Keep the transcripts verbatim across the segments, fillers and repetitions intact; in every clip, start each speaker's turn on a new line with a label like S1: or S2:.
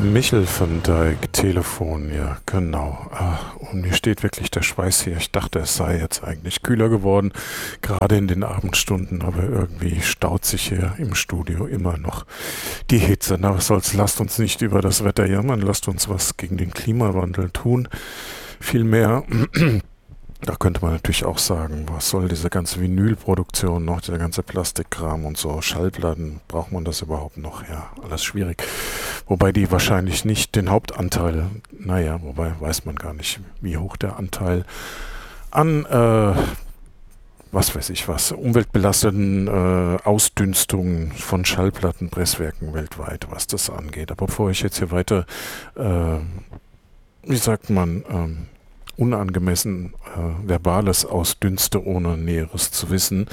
S1: Michel van Dijk, Telefon, ja, genau. Und mir steht wirklich der Schweiß hier. Ich dachte, es sei jetzt eigentlich kühler geworden, gerade in den Abendstunden, aber irgendwie staut sich hier im Studio immer noch die Hitze. Na, was soll's, lasst uns nicht über das Wetter jammern, lasst uns was gegen den Klimawandel tun. Vielmehr, da könnte man natürlich auch sagen, was soll diese ganze Vinylproduktion noch, dieser ganze Plastikkram und so, Schallplatten, braucht man das überhaupt noch? Ja, alles schwierig. Wobei die wahrscheinlich nicht den Hauptanteil, naja, wobei weiß man gar nicht, wie hoch der Anteil an, äh, was weiß ich was, umweltbelasteten äh, Ausdünstungen von Schallplattenpresswerken weltweit, was das angeht. Aber bevor ich jetzt hier weiter, äh, wie sagt man, ähm, unangemessen äh, Verbales ausdünste, ohne Näheres zu wissen,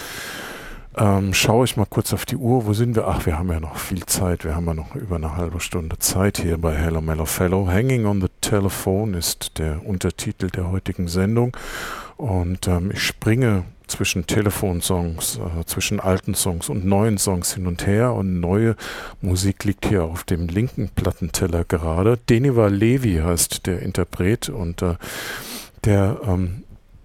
S1: ähm, schaue ich mal kurz auf die Uhr. Wo sind wir? Ach, wir haben ja noch viel Zeit. Wir haben ja noch über eine halbe Stunde Zeit hier bei Hello Mellow Fellow. Hanging on the Telephone ist der Untertitel der heutigen Sendung. Und ähm, ich springe zwischen Telefonsongs, äh, zwischen alten Songs und neuen Songs hin und her. Und neue Musik liegt hier auf dem linken Plattenteller gerade. Deniva Levi heißt der Interpret und äh, der ähm,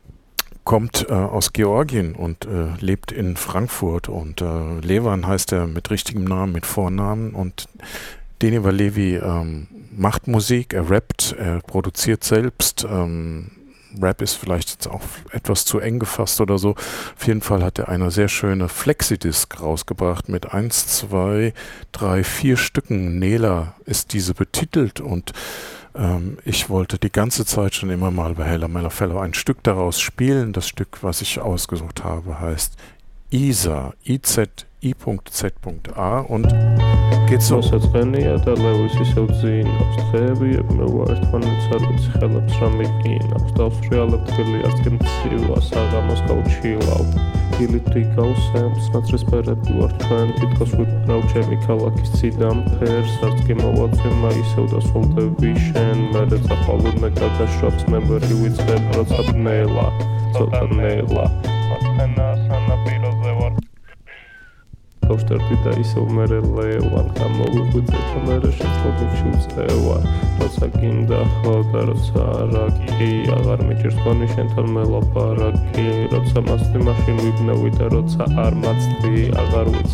S1: kommt äh, aus Georgien und äh, lebt in Frankfurt. Und äh, Levan heißt er mit richtigem Namen, mit Vornamen. Und Deniva Levi ähm, macht Musik, er rappt, er produziert selbst. Ähm, Rap ist vielleicht jetzt auch etwas zu eng gefasst oder so. Auf jeden Fall hat er eine sehr schöne Flexidisc rausgebracht mit eins, zwei, drei, vier Stücken. Nela ist diese betitelt und ähm, ich wollte die ganze Zeit schon immer mal bei Hello Mellow Fellow ein Stück daraus spielen. Das Stück, was ich ausgesucht habe, heißt Iza, I Z I Z A und geht so.
S2: Satsqenia და ლევის ისევ ძინავს დღეები მევა ერთმანეთს არ ვიცი ხელებს რა მიყინავს დავსრიალებ თბილი არც კი მცირვა საღამოს გავჩილავ დილით გავს ნაცრისფერები ვარ თქვენ თითქოს ვიფრავ ჩემი ქალაქის ციდან ფერს არც კი მოვაწვიმა ისევ დასრულდები შენ მერე წაყოლუდნე გაგაშვებს მე ვერ ვიწყებ როცა ბნელა ცოტა ნელა მათენა სანაპიროზე ვარ გავშტერდი და ისევ მერე ლევან გამოვიღვიძე და მერე შეწყობილში უწევა როცა გინდა ხო და როცა არა კი აღარ მიჭირს გონი შენთან მელაპარაკი როცა მასწი მაშინ ვიბნევი და როცა არ მაცდი აღარ ვიცი